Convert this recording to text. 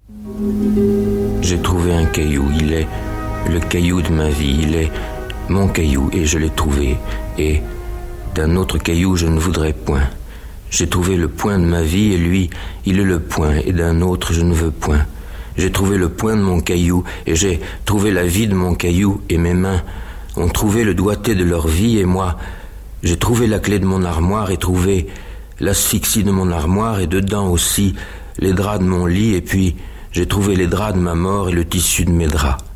J'ai trouvé un caillou, il est le caillou de ma vie, il est mon caillou et je l'ai trouvé. Et d'un autre caillou je ne voudrais point. J'ai trouvé le point de ma vie et lui, il est le point, et d'un autre je ne veux point. J'ai trouvé le point de mon caillou et j'ai trouvé la vie de mon caillou et mes mains ont trouvé le doigté de leur vie et moi, j'ai trouvé la clé de mon armoire et trouvé l'asphyxie de mon armoire et dedans aussi les draps de mon lit et puis j'ai trouvé les draps de ma mort et le tissu de mes draps.